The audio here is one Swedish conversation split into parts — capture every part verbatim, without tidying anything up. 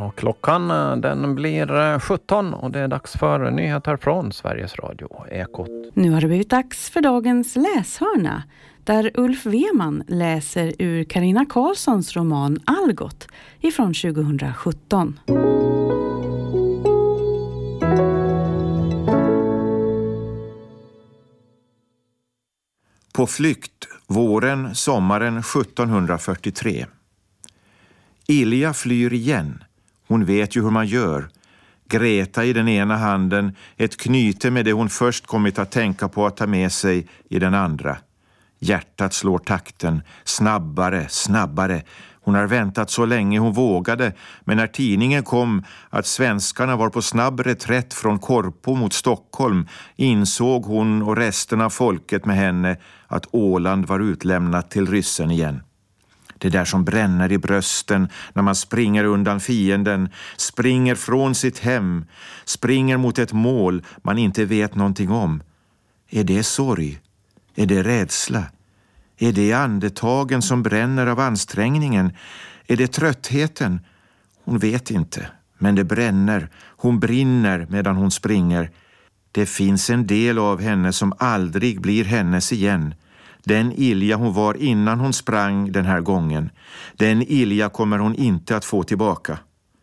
Och klockan den blir sjutton och det är dags för nyheter från Sveriges Radio, Ekot. Nu har det blivit dags för dagens läshörna, där Ulf Weman läser ur Carina Karlssons roman Algot ifrån tjugohundrasjutton. På flykt, våren, sommaren sjuttonhundrafyrtiotre. Ilja flyr igen. Hon vet ju hur man gör. Greta i den ena handen, ett knyte med det hon först kommit att tänka på att ta med sig i den andra. Hjärtat slår takten, snabbare, snabbare. Hon har väntat så länge hon vågade, men när tidningen kom att svenskarna var på snabb reträtt från Korpo mot Stockholm insåg hon och resten av folket med henne att Åland var utlämnat till ryssen igen. Det där som bränner i brösten när man springer undan fienden, springer från sitt hem, springer mot ett mål man inte vet någonting om. Är det sorg? Är det rädsla? Är det andetagen som bränner av ansträngningen? Är det tröttheten? Hon vet inte, men det bränner. Hon brinner medan hon springer. Det finns en del av henne som aldrig blir hennes igen. Den Ilja hon var innan hon sprang den här gången. Den Ilja kommer hon inte att få tillbaka.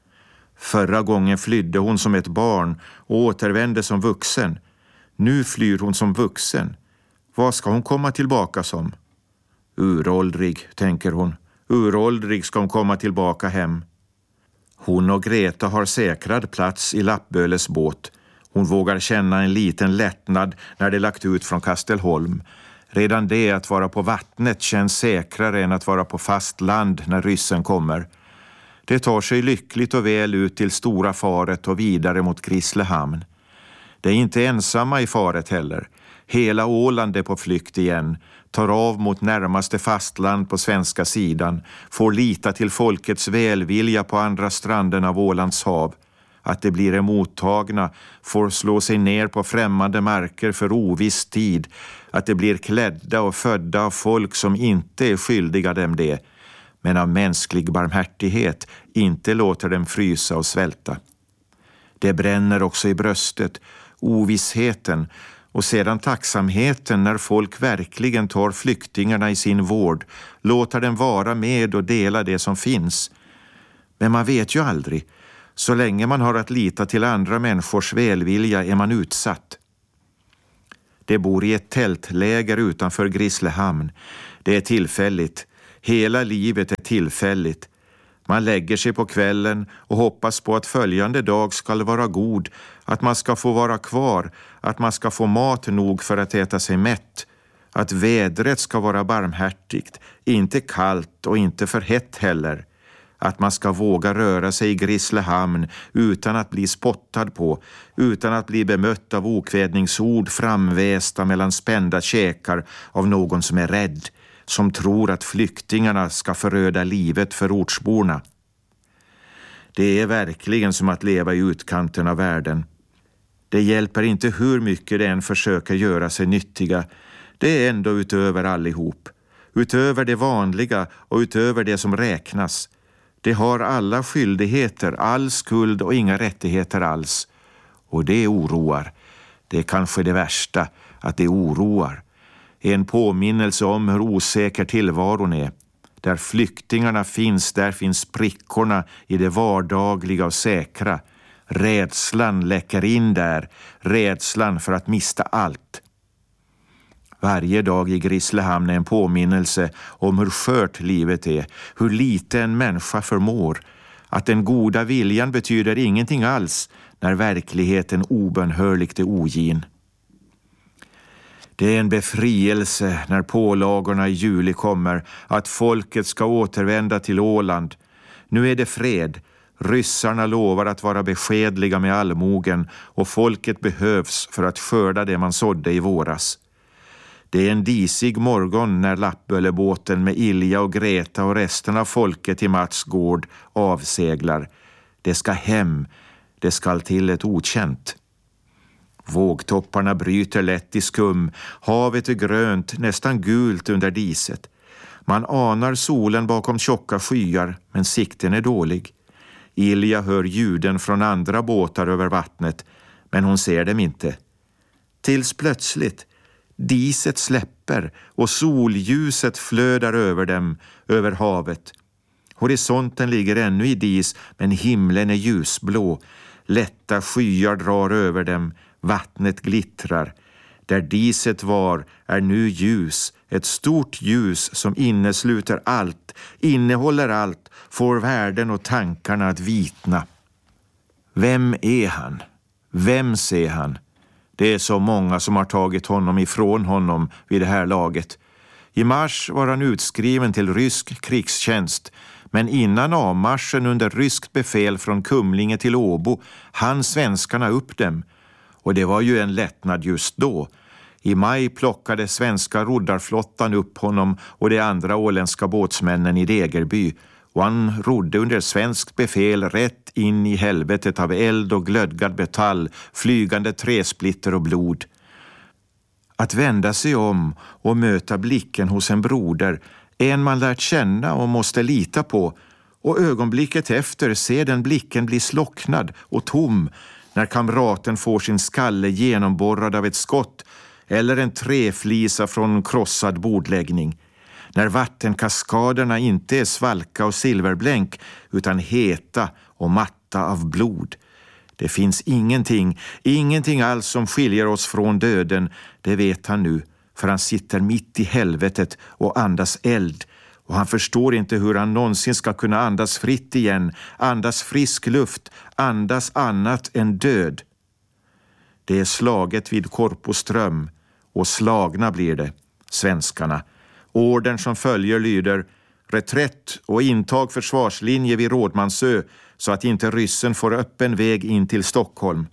Förra gången flydde hon som ett barn och återvände som vuxen. Nu flyr hon som vuxen. Vad ska hon komma tillbaka som? Uråldrig, tänker hon. Uråldrig ska hon komma tillbaka hem. Hon och Greta har säkrad plats i Lappböles båt. Hon vågar känna en liten lättnad när det lagt ut från Kastelholm. Redan det att vara på vattnet känns säkrare än att vara på fast land när ryssen kommer. Det tar sig lyckligt och väl ut till Stora faret och vidare mot Grisslehamn. Det är inte ensamma i faret heller. Hela Åland är på flykt igen, tar av mot närmaste fastland på svenska sidan, får lita till folkets välvilja på andra stranden av Ålands hav. Att det blir emottagna, får slå sig ner på främmande marker för oviss tid, att det blir klädda och födda av folk som inte är skyldiga dem det, men av mänsklig barmhärtighet inte låter dem frysa och svälta. Det bränner också i bröstet, ovissheten och sedan tacksamheten när folk verkligen tar flyktingarna i sin vård, låter dem vara med och dela det som finns. Men man vet ju aldrig. Så länge man har att lita till andra människors välvilja är man utsatt. Det bor i ett tältläger utanför Grisslehamn. Det är tillfälligt. Hela livet är tillfälligt. Man lägger sig på kvällen och hoppas på att följande dag ska vara god, att man ska få vara kvar, att man ska få mat nog för att äta sig mätt, att vädret ska vara barmhärtigt, inte kallt och inte för hett heller, att man ska våga röra sig i Grisslehamn utan att bli spottad på, utan att bli bemött av okvädningsord framvästa mellan spända käkar av någon som är rädd, som tror att flyktingarna ska föröda livet för ortsborna. Det är verkligen som att leva i utkanten av världen. Det hjälper inte hur mycket det än försöker göra sig nyttiga. Det är ändå utöver allihop. Utöver det vanliga och utöver det som räknas. Det har alla skyldigheter, all skuld och inga rättigheter alls. Och det oroar. Det är kanske det värsta, att det oroar. En påminnelse om hur osäker tillvaron är. Där flyktingarna finns, där finns prickorna i det vardagliga och säkra. Rädslan läcker in där, rädslan för att mista allt. Varje dag i Grisslehamn är en påminnelse om hur skört livet är, hur lite en människa förmår, att den goda viljan betyder ingenting alls när verkligheten obönhörligt är ogin. Det är en befrielse när pålagorna i juli kommer att folket ska återvända till Åland. Nu är det fred. Ryssarna lovar att vara beskedliga med allmogen och folket behövs för att skörda det man sådde i våras. Det är en disig morgon när Lappbölebåten med Ilja och Greta och resten av folket i Mats gård avseglar. Det ska hem, det ska till ett okänt. Vågtopparna bryter lätt i skum, havet är grönt, nästan gult under diset. Man anar solen bakom tjocka skyar, men sikten är dålig. Ilja hör ljuden från andra båtar över vattnet, men hon ser dem inte. Tills plötsligt diset släpper och solljuset flödar över dem, över havet. Horisonten ligger ännu i dis, men himlen är ljusblå. Lätta skyar drar över dem, vattnet glittrar. Där diset var är nu ljus, ett stort ljus som innesluter allt, innehåller allt, får världen och tankarna att vitna. Vem är han? Vem ser han? Det är så många som har tagit honom ifrån honom vid det här laget. I mars var han utskriven till rysk krigstjänst, men innan avmarschen under ryskt befäl från Kumlinge till Åbo hann svenskarna upp dem. Och det var ju en lättnad just då. I maj plockade svenska roddarflottan upp honom och de andra åländska båtsmännen i Degerby, och han rodde under svenskt befäl rätt in i helvetet av eld och glödgad metall, flygande träsplitter och blod. Att vända sig om och möta blicken hos en broder, en man lärt känna och måste lita på, och ögonblicket efter se den blicken bli slocknad och tom när kamraten får sin skalle genomborrad av ett skott eller en träflisa från krossad bordläggning. När vattenkaskaderna inte är svalka och silverblänk utan heta och matta av blod. Det finns ingenting, ingenting alls som skiljer oss från döden, det vet han nu, för han sitter mitt i helvetet och andas eld. Och han förstår inte hur han någonsin ska kunna andas fritt igen, andas frisk luft, andas annat än död. Det är slaget vid Korpoström, och slagna blir det, svenskarna. Ordern som följer lyder: reträtt och intag försvarslinje vid Rådmansö så att inte ryssen får öppen väg in till Stockholm.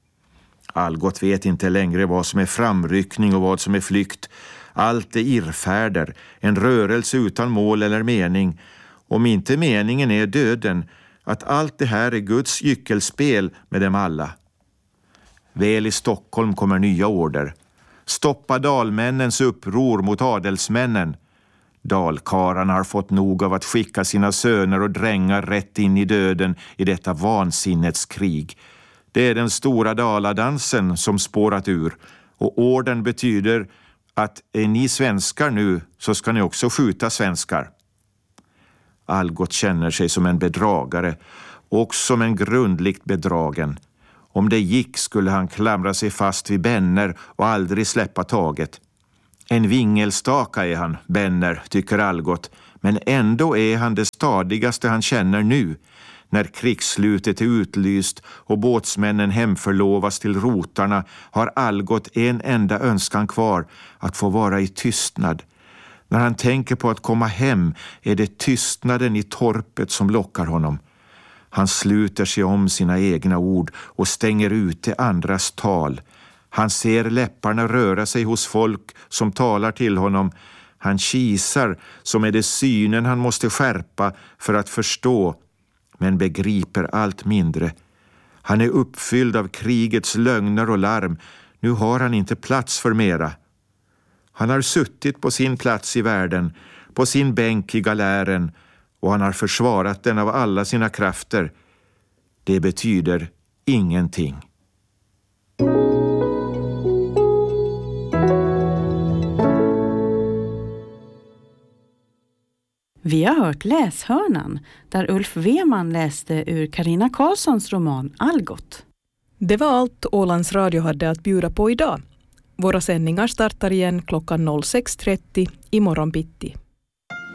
Algot vet inte längre vad som är framryckning och vad som är flykt. Allt är irrfärder, en rörelse utan mål eller mening. Om inte meningen är döden, att allt det här är Guds gyckelspel med dem alla. Väl i Stockholm kommer nya order. Stoppa dalmännens uppror mot adelsmännen. Dalkararna har fått nog av att skicka sina söner och drängar rätt in i döden i detta vansinnets krig. Det är den stora daladansen som spårat ur, och orden betyder att är ni svenskar nu så ska ni också skjuta svenskar. Algot känner sig som en bedragare och som en grundligt bedragen. Om det gick skulle han klamra sig fast vid Benner och aldrig släppa taget. En vingelstaka är han, Benner, tycker Algot, men ändå är han det stadigaste han känner nu, när krigsslutet är utlyst och båtsmännen hemförlovas till rotarna, har Algot en enda önskan kvar, att få vara i tystnad. När han tänker på att komma hem är det tystnaden i torpet som lockar honom. Han sluter sig om sina egna ord och stänger ute andras tal. Han ser läpparna röra sig hos folk som talar till honom. Han kisar som är det synen han måste skärpa för att förstå, men begriper allt mindre. Han är uppfylld av krigets lögner och larm. Nu har han inte plats för mera. Han har suttit på sin plats i världen, på sin bänk i galären, och han har försvarat den av alla sina krafter. Det betyder ingenting. Vi har hört Läshörnan, där Ulf Weman läste ur Carina Karlssons roman Algot. Det var allt Ålands Radio hade att bjuda på idag. Våra sändningar startar igen klockan sex trettio imorgon bitti.